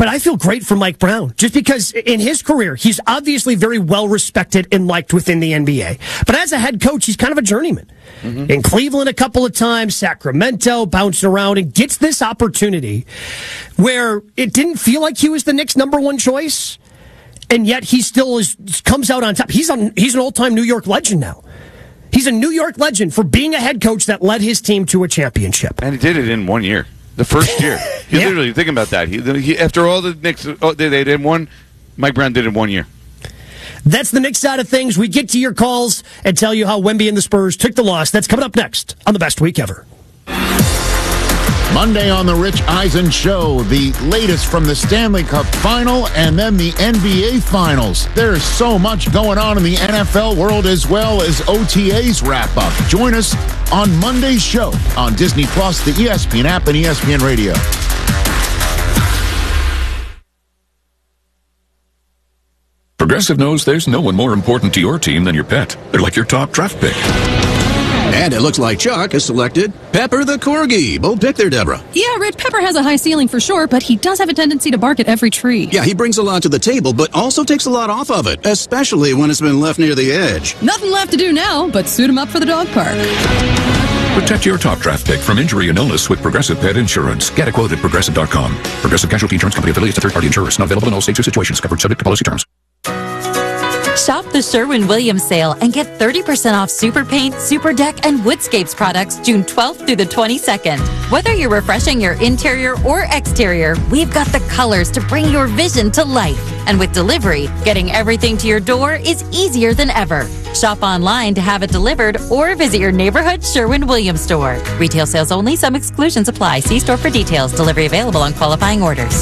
But I feel great for Mike Brown, just because in his career, he's obviously very well respected and liked within the NBA. But as a head coach, he's kind of a journeyman. Mm-hmm. In Cleveland a couple of times, Sacramento, bouncing around, and gets this opportunity where it didn't feel like he was the Knicks' number one choice, and yet he still comes out on top. He's an old-time New York legend now. He's a New York legend for being a head coach that led his team to a championship. And he did it in 1 year. The first year. He literally, think about that. He after all the Knicks, they did one, Mike Brown did it in 1 year. That's the Knicks side of things. We get to your calls and tell you how Wemby and the Spurs took the loss. That's coming up next on The Best Week Ever. Monday on the Rich Eisen Show, the latest from the Stanley Cup Final and then the NBA Finals. There's so much going on in the NFL world as well as OTAs wrap up. Join us on Monday's show on Disney+, the ESPN app, and ESPN Radio. Progressive knows there's no one more important to your team than your pet. They're like your top draft pick. And it looks like Chuck has selected Pepper the Corgi. Bold pick there, Deborah. Yeah, Red Pepper has a high ceiling for sure, but he does have a tendency to bark at every tree. Yeah, he brings a lot to the table, but also takes a lot off of it, especially when it's been left near the edge. Nothing left to do now but suit him up for the dog park. Protect your top draft pick from injury and illness with Progressive Pet Insurance. Get a quote at Progressive.com. Progressive Casualty Insurance Company affiliates and third-party insurers. Not available in all states or situations. Covered subject to policy terms. Shop the Sherwin-Williams sale and get 30% off Super Paint, Super Deck, and Woodscapes products June 12th through the 22nd. Whether you're refreshing your interior or exterior, we've got the colors to bring your vision to life. And with delivery, getting everything to your door is easier than ever. Shop online to have it delivered or visit your neighborhood Sherwin-Williams store. Retail sales only. Some exclusions apply. See store for details. Delivery available on qualifying orders.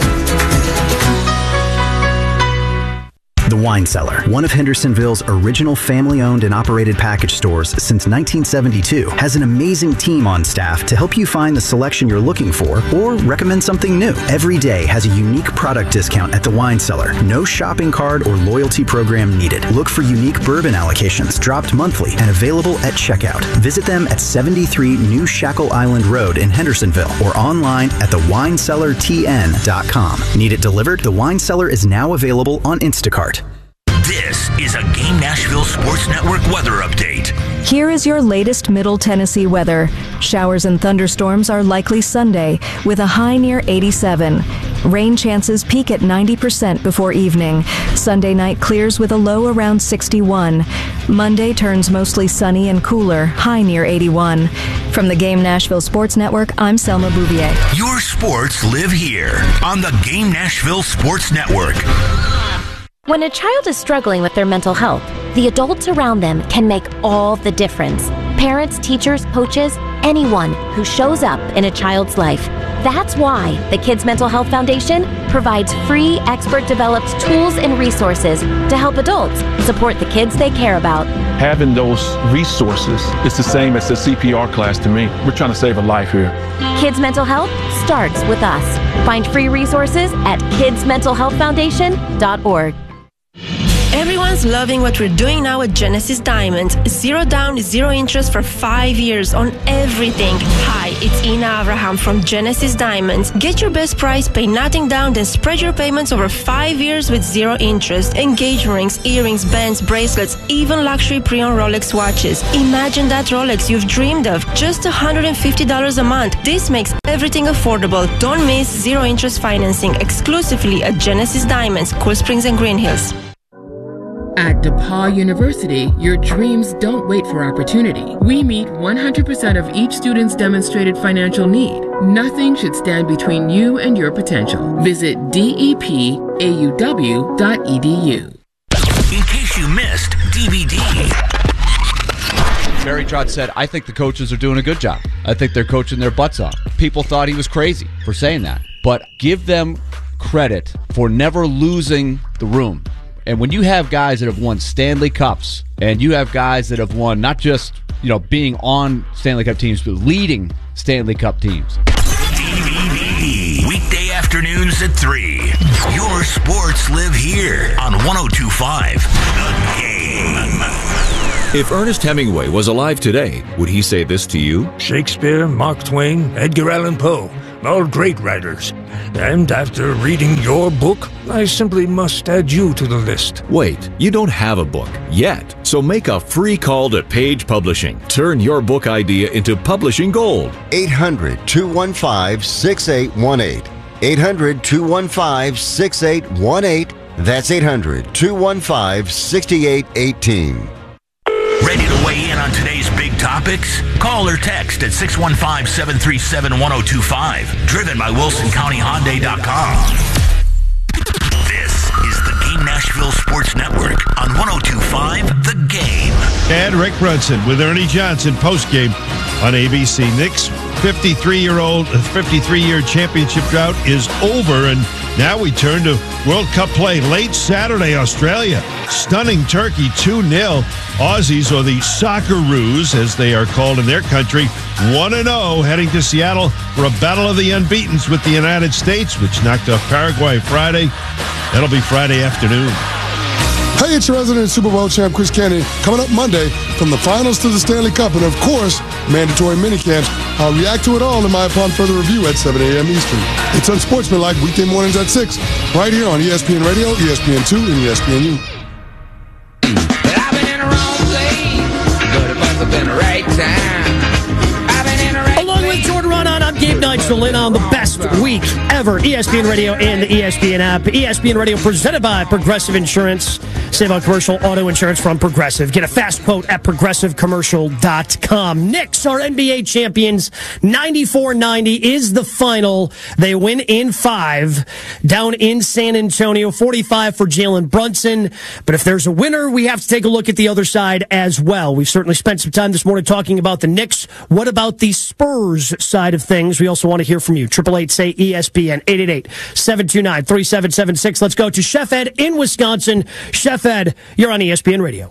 The Wine Cellar, one of Hendersonville's original family-owned and operated package stores since 1972, has an amazing team on staff to help you find the selection you're looking for or recommend something new. Every day has a unique product discount at The Wine Cellar. No shopping card or loyalty program needed. Look for unique bourbon allocations dropped monthly and available at checkout. Visit them at 73 New Shackle Island Road in Hendersonville or online at thewinecellartn.com. Need it delivered? The Wine Cellar is now available on Instacart. This is a Game Nashville Sports Network weather update. Here is your latest Middle Tennessee weather. Showers and thunderstorms are likely Sunday, with a high near 87. Rain chances peak at 90% before evening. Sunday night clears with a low around 61. Monday turns mostly sunny and cooler, high near 81. From the Game Nashville Sports Network, I'm Selma Bouvier. Your sports live here on the Game Nashville Sports Network. When a child is struggling with their mental health, the adults around them can make all the difference. Parents, teachers, coaches, anyone who shows up in a child's life. That's why the Kids Mental Health Foundation provides free, expert-developed tools and resources to help adults support the kids they care about. Having those resources is the same as the CPR class to me. We're trying to save a life here. Kids Mental Health starts with us. Find free resources at kidsmentalhealthfoundation.org. Everyone's loving what we're doing now at Genesis Diamonds. 0 down, 0 interest for 5 years on everything. Hi, it's Ina Abraham from Genesis Diamonds. Get your best price, pay nothing down, then spread your payments over 5 years with 0 interest. Engagement rings, earrings, bands, bracelets, even luxury pre-owned Rolex watches. Imagine that Rolex you've dreamed of. Just $150 a month. This makes everything affordable. Don't miss 0 interest financing exclusively at Genesis Diamonds, Cool Springs and Green Hills. At DePaul University, your dreams don't wait for opportunity. We meet 100% of each student's demonstrated financial need. Nothing should stand between you and your potential. Visit depauw.edu. In case you missed DVD. Barry Trotz said, I think the coaches are doing a good job. I think they're coaching their butts off. People thought he was crazy for saying that. But give them credit for never losing the room. And when you have guys that have won Stanley Cups, and you have guys that have won not just, being on Stanley Cup teams, but leading Stanley Cup teams. DVD. Weekday afternoons at 3. Your sports live here on 102.5 The Game. If Ernest Hemingway was alive today, would he say this to you? Shakespeare, Mark Twain, Edgar Allan Poe. all great writers. And after reading your book, I simply must add you to the list. Wait, you don't have a book yet, so make a free call to Page Publishing. Turn your book idea into publishing gold. 800-215-6818. 800-215-6818. That's 800-215-6818. Ready to weigh in on today's big topics? Call or text at 615-737-1025. Driven by WilsonCountyHyundai.com. This is the Game Nashville Sports Network on 102.5 The Game. And Rick Brunson with Ernie Johnson postgame on ABC. Knicks 53-year championship drought is over, and now we turn to World Cup play. Late Saturday, Australia stunning Turkey 2-0. Aussies, or the Socceroos as they are called in their country, 1-0, heading to Seattle for a battle of the unbeatens with the United States, which knocked off Paraguay Friday. That'll be Friday afternoon. Hey, it's your resident Super Bowl champ, Chris Candy, coming up Monday from the finals to the Stanley Cup and, of course, mandatory minicamps. I'll react to it all in my Upon Further Review at 7 a.m. Eastern. It's Unsportsmanlike weekday mornings at 6, right here on ESPN Radio, ESPN2, and ESPNU. I've been in the wrong place, but it must have been the right time. Along with Jordan Raanan, I'm Gabe Neitzel in on the best week ever. ESPN Radio and the ESPN app. ESPN Radio presented by Progressive Insurance. Save on commercial auto insurance from Progressive. Get a fast quote at progressivecommercial.com. Knicks are NBA champions. 94-90 is the final. They win in 5 down in San Antonio. 45 for Jalen Brunson. But if there's a winner, we have to take a look at the other side as well. We've certainly spent some time this morning talking about the Knicks. What about the Spurs side of things? We also want to hear from you. 888-SAY-ESPN, 888-729-3776. Let's go to Chef Ed in Wisconsin. Chef Ed, you're on ESPN Radio.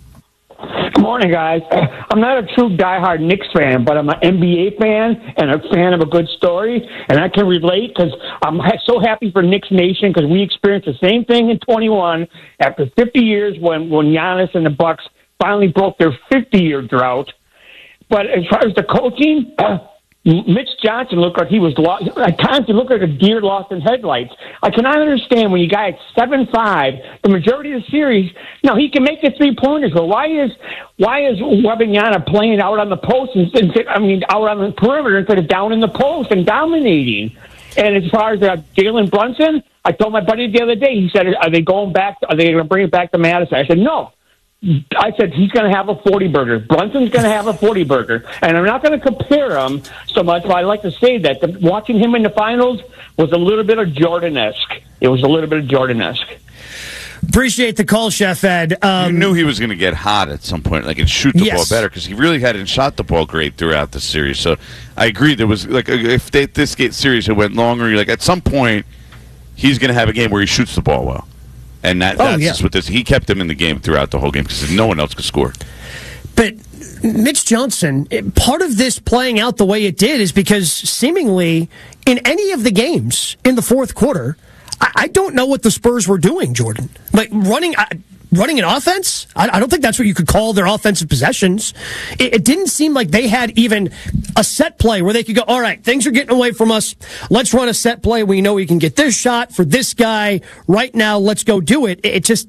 Good morning, guys. I'm not a true diehard Knicks fan, but I'm an NBA fan and a fan of a good story, and I can relate because I'm so happy for Knicks Nation because we experienced the same thing in 21 after 50 years when Giannis and the Bucks finally broke their 50-year drought. But as far as the coaching, Mitch Johnson looked like he was lost. At times, he looked like a deer lost in headlights. I cannot understand when you got at 7-5, the majority of the series. Now he can make the 3-pointers, but why is Wembanyama playing out on the post out on the perimeter instead of down in the post and dominating? And as far as Jalen Brunson, I told my buddy the other day. He said, "Are they going back? Are they going to bring it back to Madison?" I said, "No." I said he's going to have a 40-burger. Brunson's going to have a 40-burger. And I'm not going to compare him so much, but I like to say that watching him in the finals was a little bit of Jordan-esque. It was a little bit of Jordan-esque. Appreciate the call, Chef Ed. You knew he was going to get hot at some point, and shoot the ball better, because he really hadn't shot the ball great throughout the series. So I agree. There was if this series had went longer, at some point he's going to have a game where he shoots the ball well. And that's just what this. He kept him in the game throughout the whole game because no one else could score. But Mitch Johnson, part of this playing out the way it did is because seemingly in any of the games in the fourth quarter, I don't know what the Spurs were doing, Jordan. Running an offense? I don't think that's what you could call their offensive possessions. It didn't seem like they had even a set play where they could go, all right, things are getting away from us. Let's run a set play. We know we can get this shot for this guy right now. Let's go do it.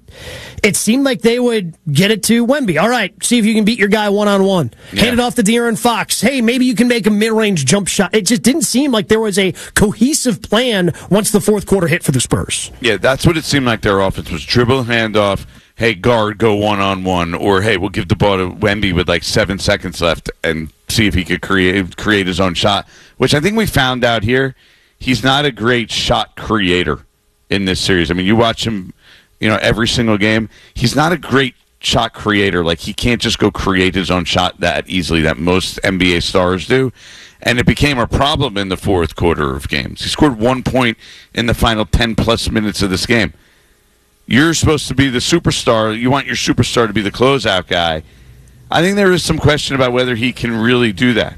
It seemed like they would get it to Wemby. All right, see if you can beat your guy one-on-one. Yeah. Hand it off to De'Aaron Fox. Hey, maybe you can make a mid-range jump shot. It just didn't seem like there was a cohesive plan once the fourth quarter hit for the Spurs. Yeah, that's what it seemed like their offense was. Dribble, handoff. Hey, guard, go one-on-one, or hey, we'll give the ball to Wemby with 7 seconds left and see if he could create his own shot, which I think we found out here. He's not a great shot creator in this series. I mean, you watch him, every single game. He's not a great shot creator. He can't just go create his own shot that easily that most NBA stars do. And it became a problem in the fourth quarter of games. He scored 1 point in the final 10-plus minutes of this game. You're supposed to be the superstar. You want your superstar to be the closeout guy. I think there is some question about whether he can really do that.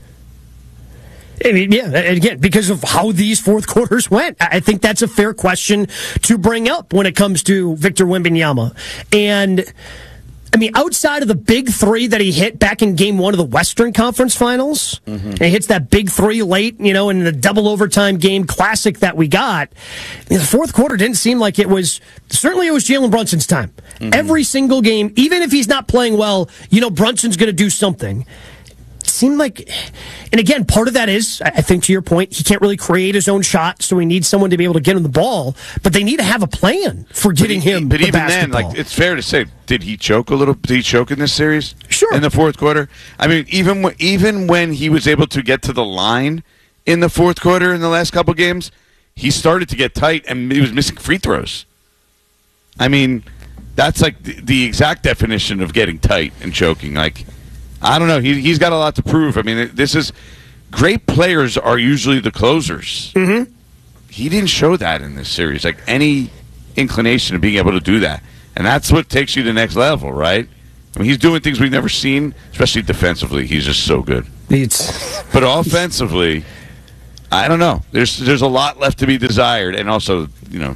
I mean, yeah, again, because of how these fourth quarters went. I think that's a fair question to bring up when it comes to Victor Wembanyama. And I mean, outside of the big three that he hit back in Game 1 of the Western Conference Finals, and he hits that big three late, in the double overtime game classic that we got, the fourth quarter didn't seem like it was Jalen Brunson's time. Every single game, even if he's not playing well, Brunson's going to do something. Seemed like, and again, part of that is, I think to your point, he can't really create his own shot, so he needs someone to be able to get him the ball. But they need to have a plan for getting him the basketball. Then, it's fair to say, did he choke a little? Did he choke in this series? Sure. In the fourth quarter, I mean, even when he was able to get to the line in the fourth quarter in the last couple games, he started to get tight and he was missing free throws. I mean, that's like the exact definition of getting tight and choking. Like, I don't know. He's got a lot to prove. I mean, great players are usually the closers. Mm-hmm. He didn't show that in this series, like any inclination of being able to do that. And that's what takes you to the next level, right? I mean, he's doing things we've never seen, especially defensively. He's just so good. But offensively, I don't know. There's a lot left to be desired. And also, I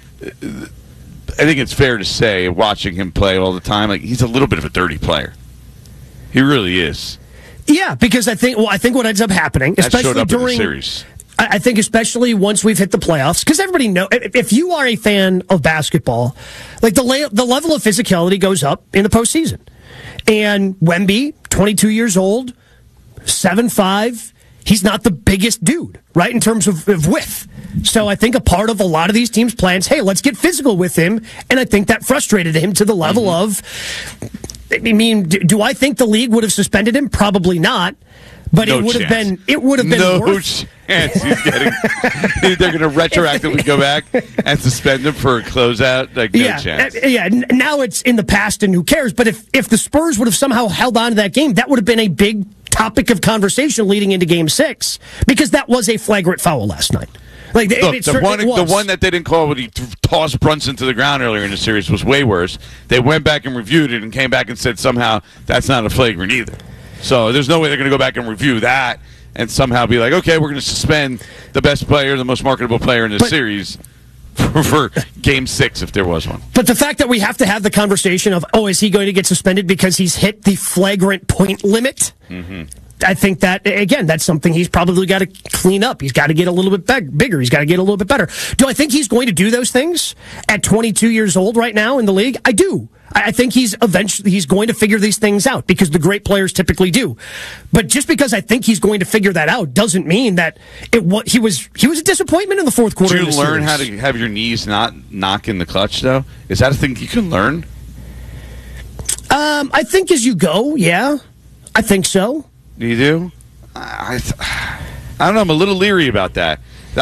think it's fair to say, watching him play all the time, like he's a little bit of a dirty player. He really is. Yeah, because I think what ends up happening, especially during the series. I think especially once we've hit the playoffs, because everybody knows, if you are a fan of basketball, like the level of physicality goes up in the postseason. And Wemby, 22 years old, 7'5", he's not the biggest dude, right, in terms of width. So I think a part of a lot of these teams' plans, hey, let's get physical with him, and I think that frustrated him to the level of... I mean, do I think the league would have suspended him? Probably not. But no it would chance. have been. It would have been no worse. Chance he's getting. They're going to retroactively go back and suspend him for a closeout. Like no chance. Yeah. Now it's in the past, and who cares? But if the Spurs would have somehow held on to that game, that would have been a big topic of conversation leading into Game 6 because that was a flagrant foul last night. Like Look, the one that they didn't call when he tossed Brunson to the ground earlier in the series was way worse. They went back and reviewed it and came back and said somehow that's not a flagrant either. So there's no way they're going to go back and review that and somehow be like, okay, we're going to suspend the best player, the most marketable player in the series for Game 6 if there was one. But the fact that we have to have the conversation of, is he going to get suspended because he's hit the flagrant point limit? Mm-hmm. I think that, again, that's something he's probably got to clean up. He's got to get a little bit bigger. He's got to get a little bit better. Do I think he's going to do those things at 22 years old right now in the league? I do. I think he's going to figure these things out because the great players typically do. But just because I think he's going to figure that out doesn't mean that he was a disappointment in the fourth quarter. Do you learn how to have your knees not knock in the clutch, though? Is that a thing you can learn? I think as you go, yeah. I think so. You do? I don't know. I'm a little leery about that.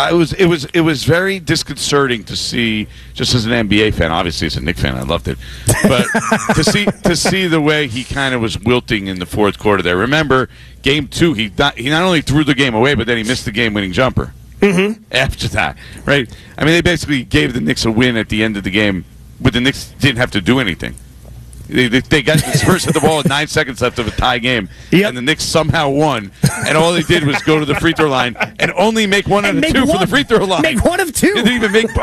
It was very disconcerting to see, just as an NBA fan. Obviously, as a Knicks fan, I loved it. But to see the way he kind of was wilting in the fourth quarter there. Remember, Game 2, he not only threw the game away, but then he missed the game-winning jumper. Mm-hmm. After that, right? I mean, they basically gave the Knicks a win at the end of the game, but the Knicks didn't have to do anything. They got the Spurs at the ball with 9 seconds left of a tie game, and the Knicks somehow won. And all they did was go to the free throw line and only make one out of two for the free throw line. Make one of two. They didn't even make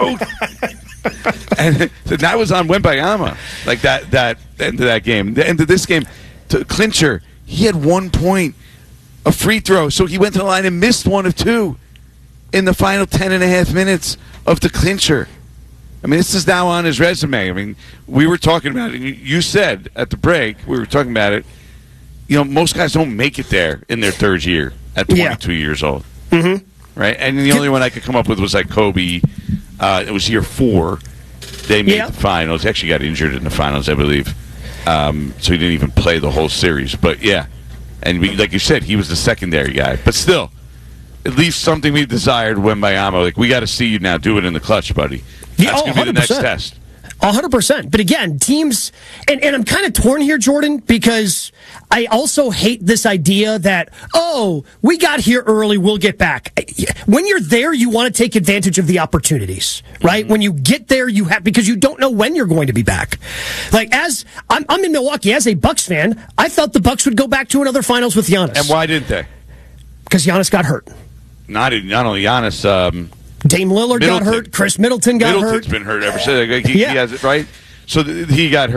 both. And that was on Wembanyama. Like that end of that game, the end of this game, to clincher, he had 1 point, a free throw, so he went to the line and missed one of two in the final 10.5 minutes of the clincher. I mean, this is now on his resume. I mean, we were talking about it. You said at the break, we were talking about it, most guys don't make it there in their third year at 22 years old. Mm-hmm. Right? And the only one I could come up with was like Kobe. It was year 4. They made the finals. He actually got injured in the finals, I believe. So he didn't even play the whole series. But, yeah. And like you said, he was the secondary guy. But still, at least something we desired Wembanyama. Like, we got to see you now do it in the clutch, buddy. That's going to be the next test. 100%. But again, teams, and I'm kind of torn here, Jordan, because I also hate this idea that, we got here early, we'll get back. When you're there, you want to take advantage of the opportunities, right? Mm-hmm. When you get there, because you don't know when you're going to be back. Like, as I'm in Milwaukee, as a Bucks fan, I thought the Bucks would go back to another finals with Giannis. And why didn't they? Because Giannis got hurt. Not only Giannis, Dame Lillard got hurt. Chris Middleton got hurt. Middleton's been hurt ever since. He has it, right? So he got hurt.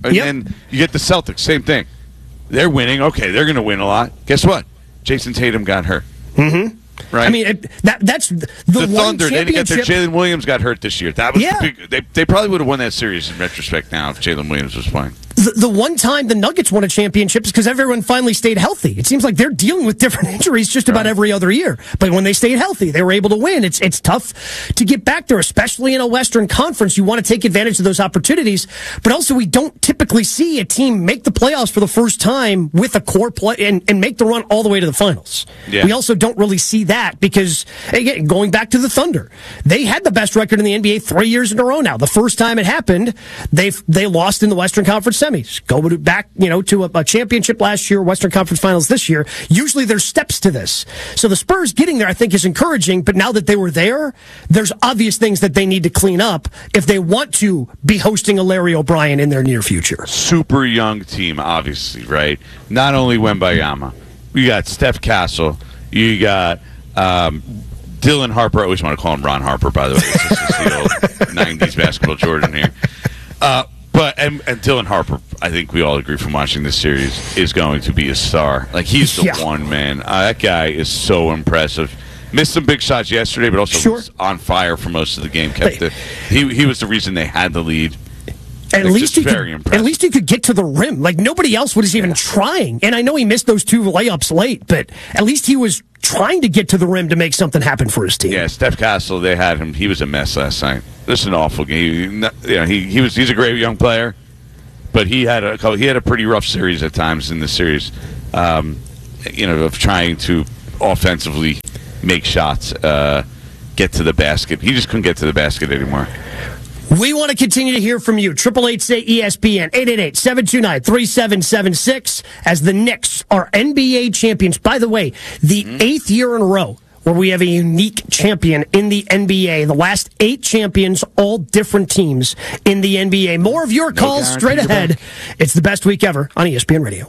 And then you get the Celtics, same thing. They're winning. Okay, they're going to win a lot. Guess what? Jason Tatum got hurt. Mm-hmm. Right. I mean, that's the one Thunder. They didn't get their championship. Jalen Williams got hurt this year. That was the big. They probably would have won that series in retrospect now if Jalen Williams was playing. The one time the Nuggets won a championship is because everyone finally stayed healthy. It seems like they're dealing with different injuries just about every other year. But when they stayed healthy, they were able to win. It's tough to get back there, especially in a Western Conference. You want to take advantage of those opportunities. But also, we don't typically see a team make the playoffs for the first time with a core play and make the run all the way to the finals. Yeah. We also don't really see that because, again, going back to the Thunder, they had the best record in the NBA 3 years in a row now. The first time it happened, they lost in the Western Conference semis. Go back, to a championship last year, Western Conference Finals this year. Usually there's steps to this. So the Spurs getting there, I think, is encouraging. But now that they were there, there's obvious things that they need to clean up if they want to be hosting a Larry O'Brien in their near future. Super young team, obviously, right? Not only Wembayama. You got Steph Castle. You got Dylan Harper. I always want to call him Ron Harper, by the way. It's just the old 90s basketball Jordan here. But Dylan Harper, I think we all agree from watching this series, is going to be a star. Like, he's the one, man. That guy is so impressive. Missed some big shots yesterday, but also was on fire for most of the game. He was the reason they had the lead. At least he could get to the rim. Like, nobody else was even trying. And I know he missed those 2 layups late, but at least he was trying to get to the rim to make something happen for his team. Yeah, Steph Castle, they had him. He was a mess last night. This is an awful game. He's a great young player, but he had a pretty rough series at times in the series. Of trying to offensively make shots, get to the basket. He just couldn't get to the basket anymore. We want to continue to hear from you. 888-SAY-ESPN, 888-729-3776, as the Knicks are NBA champions. By the way, the 8th year in a row where we have a unique champion in the NBA. The last 8 champions, all different teams in the NBA. More of your calls straight ahead. It's the best week ever on ESPN Radio.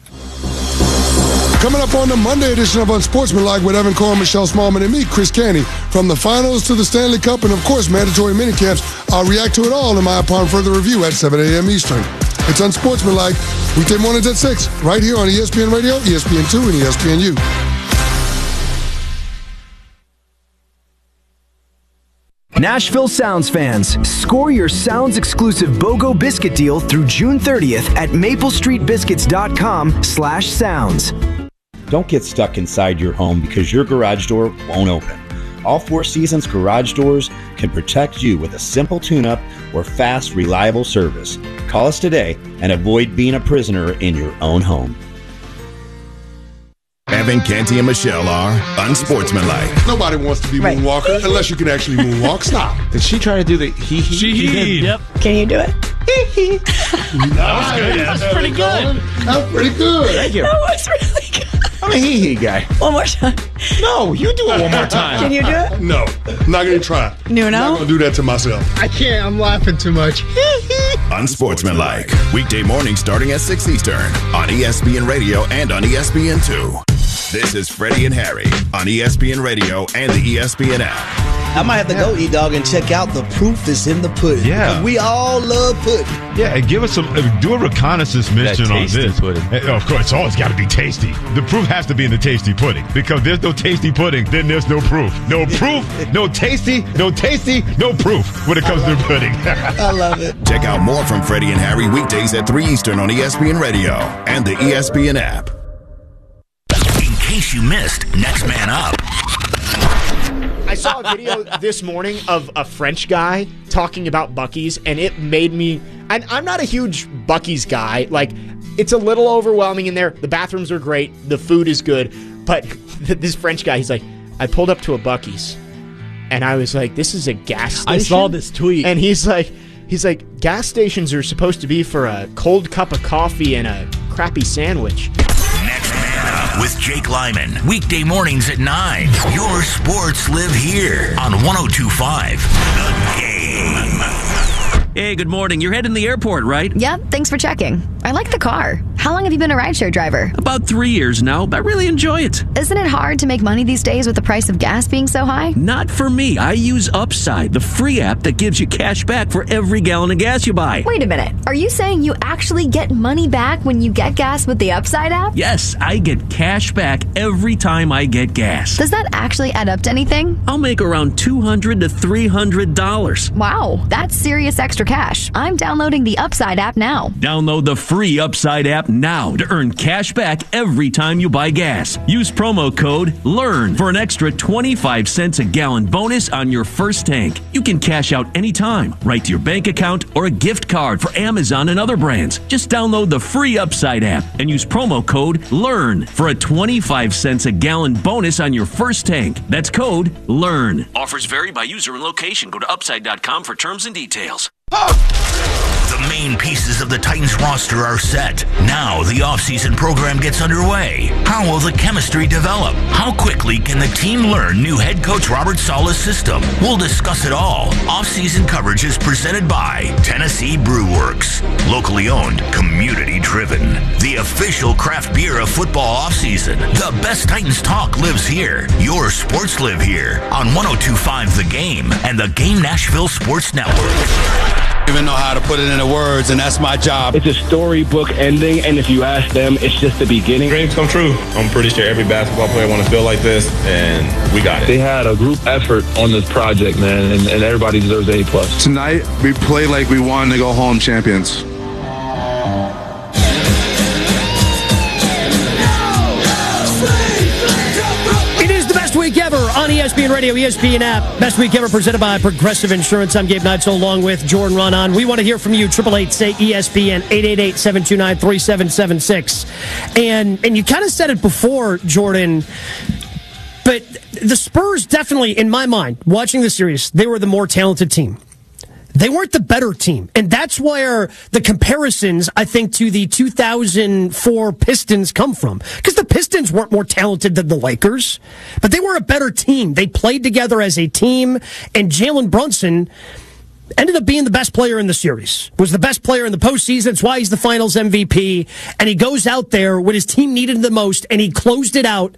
Coming up on the Monday edition of Unsportsmanlike with Evan Cohen, Michelle Smallman, and me, Chris Canty. From the finals to the Stanley Cup and, of course, mandatory minicamps, I'll react to it all in my upon further review at 7 a.m. Eastern. It's Unsportsmanlike, weekday mornings at 6, right here on ESPN Radio, ESPN2, and ESPNU. Nashville Sounds fans, score your Sounds exclusive BOGO biscuit deal through June 30th at maplestreetbiscuits.com/sounds. Don't get stuck inside your home because your garage door won't open. All Four Seasons garage doors can protect you with a simple tune-up or fast, reliable service. Call us today and avoid being a prisoner in your own home. Evan, Canty, and Michelle are Unsportsmanlike. Nobody wants to be Moonwalker unless you can actually moonwalk. Stop. Did she try to do the he-he? She Yep. Can you do it? Hee-hee. That was good. That's pretty good. That's pretty good. Thank you. That was really good. I'm a hee-hee guy. One more time. No, you do it one more time. Can you do it? No. I'm not going to try. No. I'm not going to do that to myself. I can't. I'm laughing too much. Unsportsmanlike. Weekday morning starting at 6 Eastern on ESPN Radio and on ESPN2. This is Freddie and Harry on ESPN Radio and the ESPN app. I might have to go, E-Dog, and check out The Proof is in the Pudding. Yeah. We all love pudding. Yeah, and give us do a reconnaissance mission on this. Pudding. Of course, it's always got to be tasty. The proof has to be in the tasty pudding because if there's no tasty pudding, then there's no proof. No proof, no tasty, no proof when it comes to pudding. I love it. Check out more from Freddie and Harry weekdays at 3 Eastern on ESPN Radio and the ESPN app. In case you missed Next Man Up. I saw a video this morning of a French guy talking about Buc-ee's, and it made me... And I'm not a huge Buc-ee's guy. Like, it's a little overwhelming in there. The bathrooms are great. The food is good. But this French guy, he's like, I pulled up to a Buc-ee's, and I was like, this is a gas station? I saw this tweet. And he's like, gas stations are supposed to be for a cold cup of coffee and a crappy sandwich. Next Man Up with Jake Lyman. Weekday mornings at 9. Your sports live here on 102.5 The Game. Hey, good morning. You're heading to the airport, right? Yep, thanks for checking. I like the car. How long have you been a rideshare driver? About 3 years now, but I really enjoy it. Isn't it hard to make money these days with the price of gas being so high? Not for me. I use Upside, the free app that gives you cash back for every gallon of gas you buy. Wait a minute. Are you saying you actually get money back when you get gas with the Upside app? Yes, I get cash back every time I get gas. Does that actually add up to anything? I'll make around $200 to $300. Wow, that's serious extra cash. I'm downloading the Upside app now. Download the free Upside app now to earn cash back every time you buy gas. Use promo code LEARN for an extra 25 cents a gallon bonus on your first tank. You can cash out anytime, right to your bank account or a gift card for Amazon and other brands. Just download the free Upside app and use promo code LEARN for a 25 cents a gallon bonus on your first tank. That's code LEARN. Offers vary by user and location. Go to upside.com for terms and details. The main pieces of the Titans roster are set. Now the offseason program gets underway. How will the chemistry develop? How quickly can the team learn new head coach Robert Saleh's system? We'll discuss it all. Offseason coverage is presented by Tennessee Brew Works. Locally owned, community driven. The official craft beer of football offseason. The best Titans talk lives here. Your sports live here on 102.5 The Game and the Game Nashville Sports Network. Even know how to put it into words, and that's my job. It's a storybook ending, and if you ask them, it's just the beginning. Dreams come true. I'm pretty sure every basketball player want to feel like this, and we got it. They had a group effort on this project, man, and everybody deserves an A+. Tonight, we played like we wanted to go home champions. Week ever on ESPN Radio, ESPN app. Best week ever presented by Progressive Insurance. I'm Gabe Neitzel along with Jordan Ronan. We want to hear from you. 888-SAY-ESPN, 888-729-3776. And you kind of said it before, Jordan, but the Spurs definitely, in my mind, watching the series, they were the more talented team. They weren't the better team. And that's where the comparisons, I think, to the 2004 Pistons come from. Because the Pistons weren't more talented than the Lakers, but they were a better team. They played together as a team, and Jalen Brunson ended up being the best player in the series. Was the best player in the postseason. That's why he's the finals MVP. And he goes out there when his team needed him the most, and he closed it out.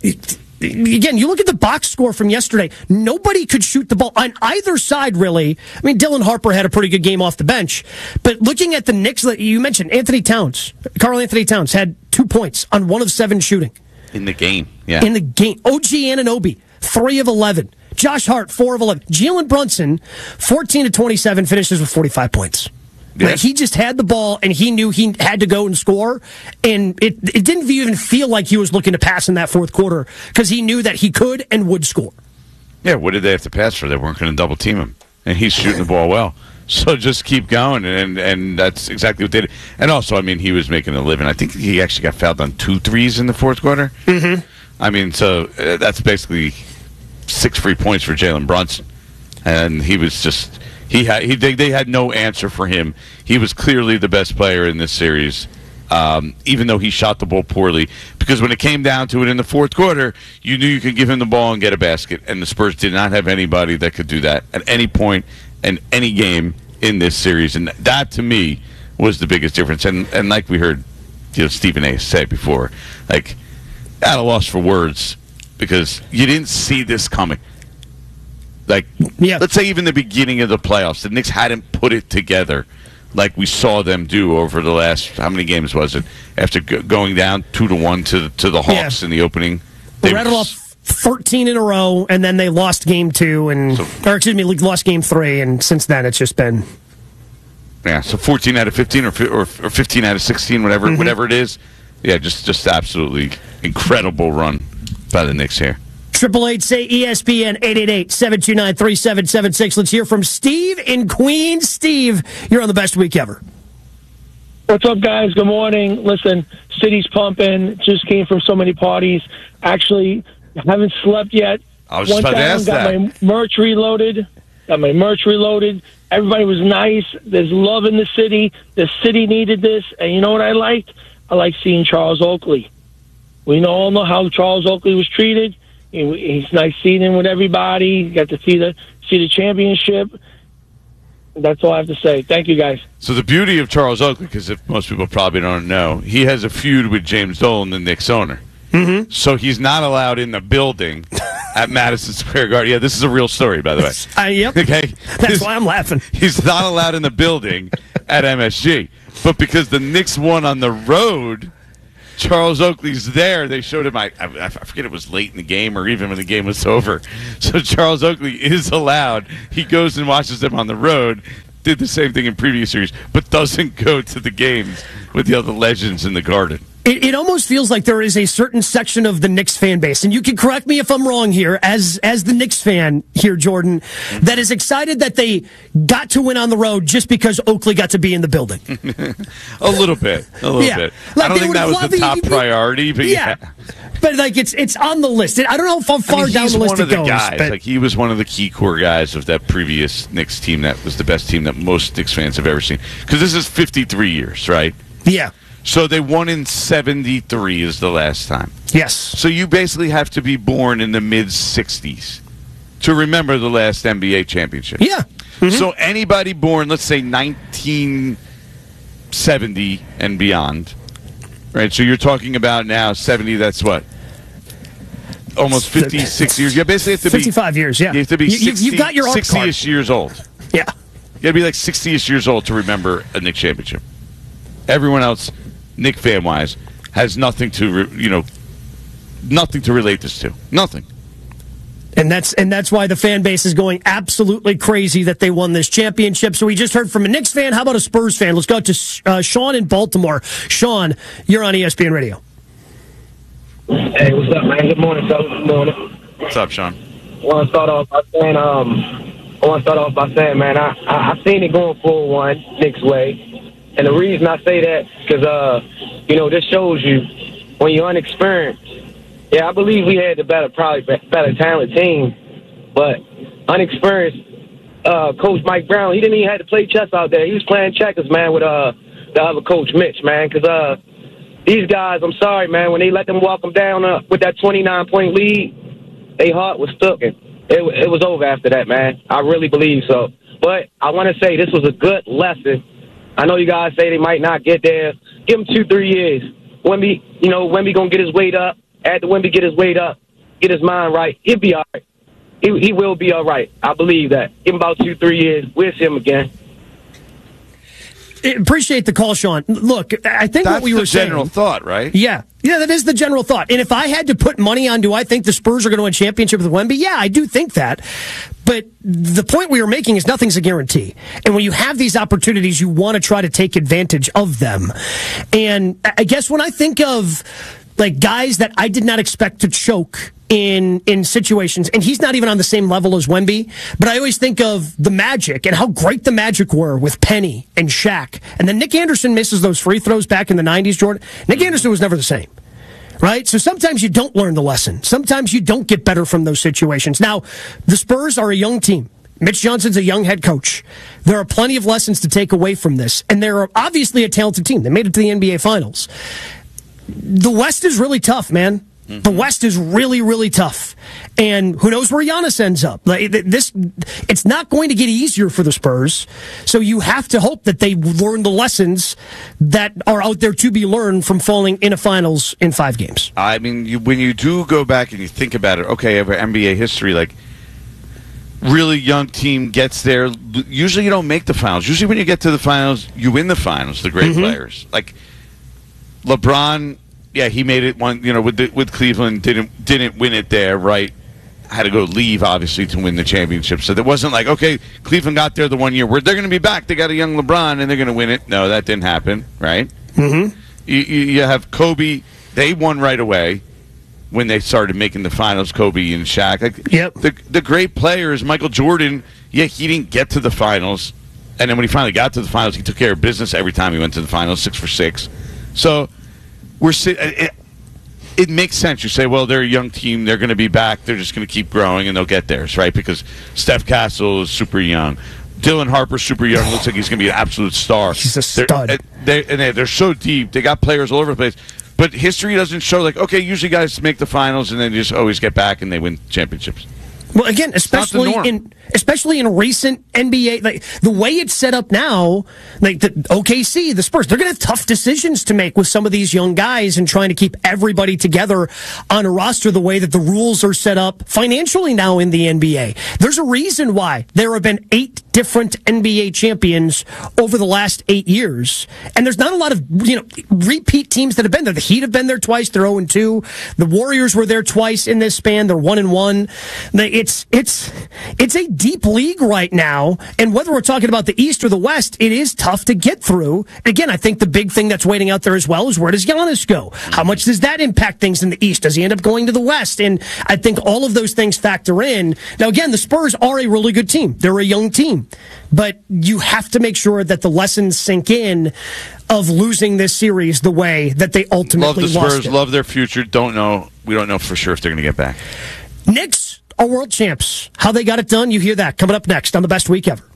Again, you look at the box score from yesterday. Nobody could shoot the ball on either side, really. I mean, Dylan Harper had a pretty good game off the bench. But looking at the Knicks, you mentioned Karl Anthony Towns had 2 points on 1 of 7 shooting. In the game, yeah. In the game. OG Anunoby, 3 of 11. Josh Hart, 4 of 11. Jalen Brunson, 14 of 27, finishes with 45 points. Yeah. Like, he just had the ball, and he knew he had to go and score, and it didn't even feel like he was looking to pass in that fourth quarter because he knew that he could and would score. Yeah, what did they have to pass for? They weren't going to double team him, and he's shooting the ball well. So just keep going, and that's exactly what they did. And also, I mean, he was making a living. I think he actually got fouled on 2 threes in the fourth quarter. Mm-hmm. I mean, so that's basically 6 free points for Jalen Brunson, and he was just. They had no answer for him. He was clearly the best player in this series, even though he shot the ball poorly. Because when it came down to it in the fourth quarter, you knew you could give him the ball and get a basket, and the Spurs did not have anybody that could do that at any point in any game in this series. And that, to me, was the biggest difference. And like we heard Stephen A. say before, like, at a loss for words because you didn't see this coming. Like, let's say even the beginning of the playoffs, the Knicks hadn't put it together like we saw them do over the last, how many games was it? After going down 2-1 to the Hawks in the opening. They rattled off 13 in a row, and then they lost game 2, lost game 3, and since then it's just been... Yeah, so 14 out of 15 or 15 out of 16, whatever it is. Yeah, just absolutely incredible run by the Knicks here. 888-SAY-ESPN, 888-729-3776. Let's hear from Steve in Queens. Steve, you're on the best week ever. What's up, guys? Good morning. Listen, city's pumping. Just came from so many parties. Actually, haven't slept yet. I was just about to ask that. Got my merch reloaded. Everybody was nice. There's love in the city. The city needed this. And you know what I liked? I like seeing Charles Oakley. We all know how Charles Oakley was treated. He's nice seeing him with everybody. You got to see the championship. That's all I have to say. Thank you, guys. So the beauty of Charles Oakley, because if most people probably don't know, he has a feud with James Dolan, the Knicks owner. Mm-hmm. So he's not allowed in the building at Madison Square Garden. Yeah, this is a real story, by the way. Yep. Okay, That's why I'm laughing. He's not allowed in the building at MSG. But because the Knicks won on the road, Charles Oakley's there. They showed him, I forget it was late in the game or even when the game was over. So Charles Oakley is allowed. He goes and watches them on the road. Did the same thing in previous series, but doesn't go to the games with the other legends in the Garden. It almost feels like there is a certain section of the Knicks fan base, and you can correct me if I'm wrong here, as the Knicks fan here, Jordan, that is excited that they got to win on the road just because Oakley got to be in the building. A little bit. Yeah. I don't think that was the top priority, but yeah. But like it's on the list. I don't know how far down the list it goes. Guys. But like he was one of the key core guys of that previous Knicks team. That was the best team that most Knicks fans have ever seen. Because this is 53 years, right? Yeah. So they won in 73 is the last time. Yes. So you basically have to be born in the mid-60s to remember the last NBA championship. Yeah. Mm-hmm. So anybody born, let's say 1970 and beyond, right? So you're talking about now 70, that's what? Almost 56 years. You basically have to 55 years, yeah. You have to be 60, you've got your 60-ish years old. Yeah. You got to be like 60-ish years old to remember a Knicks championship. Everyone else, Knicks fan-wise, has nothing to, nothing to relate this to. Nothing. And that's why the fan base is going absolutely crazy that they won this championship. So we just heard from a Knicks fan. How about a Spurs fan? Let's go to Sean in Baltimore. Sean, you're on ESPN Radio. Hey, what's up, man? Good morning, fellas. Good morning. What's up, Sean? I want to start off by saying, man, I've seen it going 4-1 Knicks way. And the reason I say that, because, this shows you when you're unexperienced. Yeah, I believe we had the better talented team, but unexperienced Coach Mike Brown, he didn't even have to play chess out there. He was playing checkers, man, with the other coach, Mitch, man, because these guys, I'm sorry, man, when they let them walk them down with that 29-point lead, their heart was stuck. It was over after that, man. I really believe so. But I want to say this was a good lesson. I know you guys say they might not get there. Give them 2-3 years. Wemby going to get his weight up. After Wemby get his weight up, get his mind right, he'll be all right. He will be all right. I believe that. Give him about 2-3 years. We'll see him again. Appreciate the call, Sean. Look, I think that's what we were saying. That's the general thought, right? Yeah, that is the general thought. And if I had to put money on, do I think the Spurs are going to win a championship with Wemby? Yeah, I do think that. But the point we were making is nothing's a guarantee. And when you have these opportunities, you want to try to take advantage of them. And I guess when I think of like guys that I did not expect to choke in situations, and he's not even on the same level as Wemby, but I always think of the Magic and how great the Magic were with Penny and Shaq. And then Nick Anderson misses those free throws back in the 90s, Jordan. Nick Anderson was never the same. Right? So sometimes you don't learn the lesson. Sometimes you don't get better from those situations. Now, the Spurs are a young team. Mitch Johnson's a young head coach. There are plenty of lessons to take away from this. And they're obviously a talented team. They made it to the NBA Finals. The West is really tough, man. The West is really, really tough. And who knows where Giannis ends up. It's not going to get easier for the Spurs. So you have to hope that they learn the lessons that are out there to be learned from falling in a finals in 5 games. I mean, when you do go back and you think about it, okay, over NBA history, like, really young team gets there. Usually you don't make the finals. Usually when you get to the finals, you win the finals, the great players. Like, LeBron... Yeah, he made it one. With Cleveland, didn't win it there. Right, had to go leave obviously to win the championship. So there wasn't like, okay, Cleveland got there the one year where they're going to be back. They got a young LeBron and they're going to win it. No, that didn't happen. Right. Mm-hmm. You have Kobe. They won right away when they started making the finals. Kobe and Shaq. Like, yep. The great players, Michael Jordan. Yeah, he didn't get to the finals, and then when he finally got to the finals, he took care of business every time he went to the finals, 6 for 6. So. It makes sense. You say, well, they're a young team. They're going to be back. They're just going to keep growing, and they'll get theirs, right? Because Steph Castle is super young. Dylan Harper's super young. Looks like he's going to be an absolute star. He's a stud. They're so deep. They got players all over the place. But history doesn't show, like, okay, usually guys make the finals, and then just always get back, and they win championships. Well, again, especially in recent NBA, like the way it's set up now, like the OKC, the Spurs, they're going to have tough decisions to make with some of these young guys and trying to keep everybody together on a roster the way that the rules are set up financially now in the NBA. There's a reason why there have been 8 different NBA champions over the last 8 years, and there's not a lot of repeat teams that have been there. The Heat have been there twice; they're 0-2. The Warriors were there twice in this span; they're 1-1. It's a deep league right now, and whether we're talking about the East or the West, it is tough to get through. And again, I think the big thing that's waiting out there as well is where does Giannis go? How much does that impact things in the East? Does he end up going to the West? And I think all of those things factor in. Now, again, the Spurs are a really good team. They're a young team, but you have to make sure that the lessons sink in of losing this series the way that they ultimately lost it. Love the Spurs, love their future. We don't know for sure if they're going to get back. Knicks are world champs. How they got it done, you hear that coming up next on the Best Week Ever.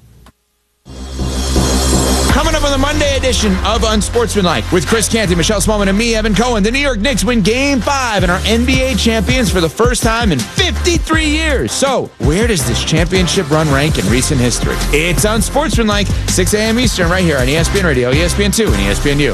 Coming up on the Monday edition of Unsportsmanlike with Chris Canty, Michelle Smallman, and me, Evan Cohen. The New York Knicks win Game 5 and are NBA champions for the first time in 53 years. So, where does this championship run rank in recent history? It's Unsportsmanlike, 6 a.m. Eastern, right here on ESPN Radio, ESPN2, and ESPNU.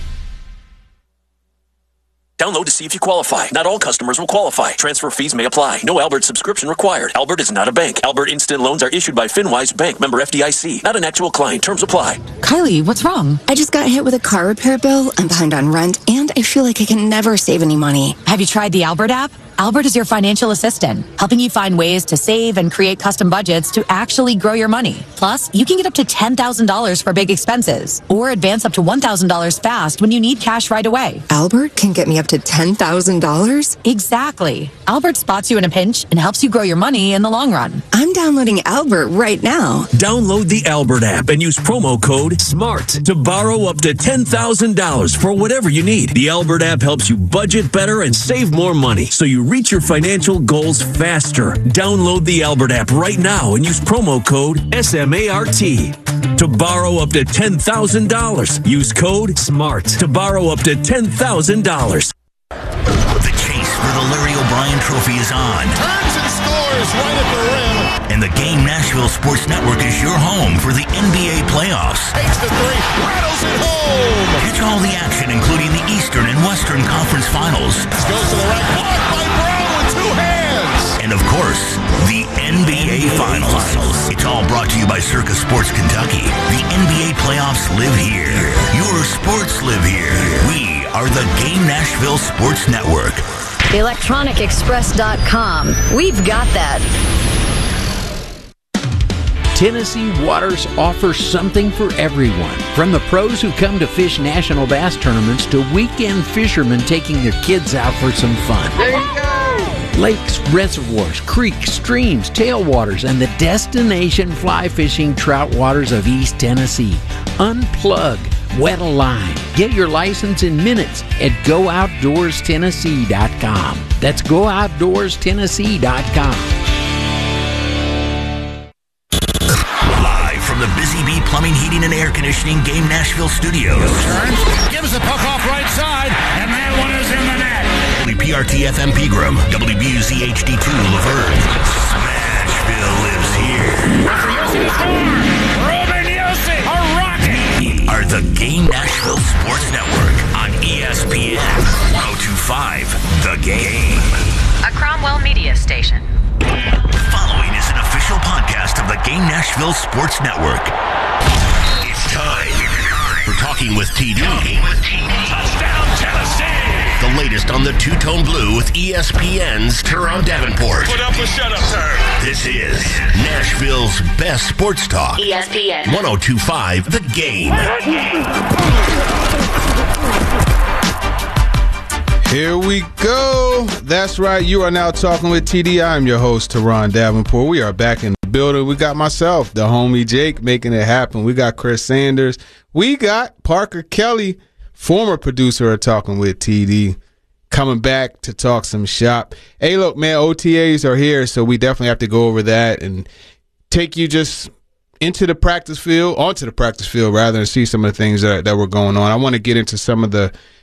Download to see if you qualify. Not all customers will qualify. Transfer fees may apply. No Albert subscription required. Albert is not a bank. Albert Instant Loans are issued by FinWise Bank, member FDIC. Not an actual client. Terms apply. Kylie, what's wrong? I just got hit with a car repair bill. I'm behind on rent, and I feel like I can never save any money. Have you tried the Albert app? Albert is your financial assistant, helping you find ways to save and create custom budgets to actually grow your money. Plus, you can get up to $10,000 for big expenses, or advance up to $1,000 fast when you need cash right away. Albert can get me up to $10,000? Exactly. Albert spots you in a pinch and helps you grow your money in the long run. I'm downloading Albert right now. Download the Albert app and use promo code SMART to borrow up to $10,000 for whatever you need. The Albert app helps you budget better and save more money, so you reach your financial goals faster. Download the Albert app right now and use promo code SMART to borrow up to $10,000. Use code SMART to borrow up to $10,000. The chase for the Larry O'Brien Trophy is on. Turns and scores right at the rim. And the Game Nashville Sports Network is your home for the NBA playoffs. Takes the three, rattles it home. Catch all the action, including the Eastern and Western Conference Finals. This goes to the right, blocked by Brown with 2 hands. And of course, the NBA Finals. It's all brought to you by Circus Sports Kentucky. The NBA playoffs live here. Your sports live here. We are the Game Nashville Sports Network. ElectronicExpress.com. We've got that. Tennessee Waters offers something for everyone. From the pros who come to fish national bass tournaments to weekend fishermen taking their kids out for some fun. There you go! Lakes, reservoirs, creeks, streams, tailwaters, and the destination fly fishing trout waters of East Tennessee. Unplug, wet a line. Get your license in minutes at GoOutdoorsTennessee.com. That's GoOutdoorsTennessee.com. The Busy Bee Plumbing, Heating, and Air Conditioning Game Nashville Studios. Turns, gives the puck off right side, and that one is in the net. WPRT-FM Pegram, WBUZ HD2 Laverne. Smashville lives here. Ruben Yossi, a rocket. We are the Game Nashville Sports Network on ESPN 102.5 The Game. A Cromwell Media Station. Following is an official podcast of the Game Nashville Sports Network. It's time for Talking with TD. Touchdown, Tennessee! The latest on the two-tone blue with ESPN's Teron Davenport. Put up a shut-up turn. This is Nashville's best sports talk. ESPN 102.5 The Game. Here we go. That's right. You are now talking with TD. I'm your host, Teron Davenport. We are back in the building. We got myself, the homie Jake, making it happen. We got Chris Sanders. We got Parker Kelly, former producer of Talking with TD, coming back to talk some shop. Hey, look, man, OTAs are here, so we definitely have to go over that and take you just onto the practice field rather, and see some of the things that were going on. I want to get into some of the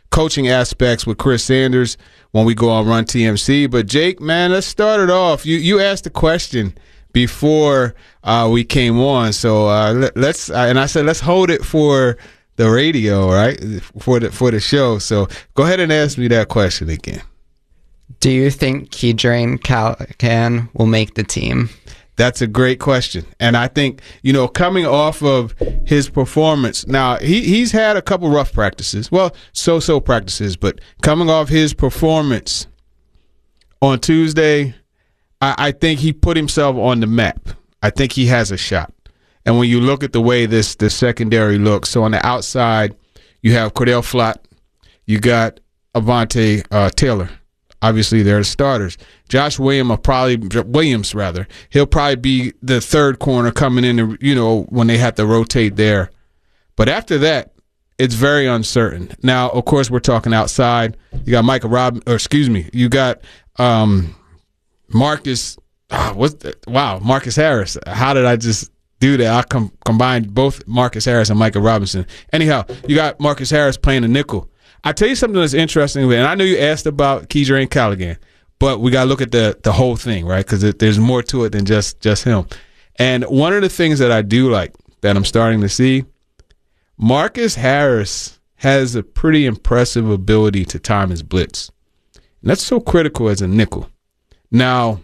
coaching aspects with Chris Sanders when we go on Run TMC. But Jake, man, let's start it off. You asked the question before we came on, so let's and I said let's hold it for the radio, right? For the show. So go ahead and ask me that question again. Do you think Keidron Callaghan will make the team? That's a great question. And I think, coming off of his performance, now he's had a couple rough practices. Well, so practices, but coming off his performance on Tuesday, I think he put himself on the map. I think he has a shot. And when you look at the way the secondary looks, so on the outside, you have Cordell Flott, you got Avante Taylor. Obviously, they're the starters. Josh Williams, he'll probably be the third corner coming in, when they have to rotate there. But after that, it's very uncertain. Now, of course, we're talking outside. You got you got Marcus. Marcus Harris. How did I just do that? I combined both Marcus Harris and Micah Robinson. Anyhow, you got Marcus Harris playing a nickel. I'll tell you something that's interesting, and I know you asked about Keidron Callaghan, but we got to look at the whole thing, right? Because there's more to it than just him. And one of the things that I do like that I'm starting to see, Marcus Harris has a pretty impressive ability to time his blitz. And that's so critical as a nickel. Now,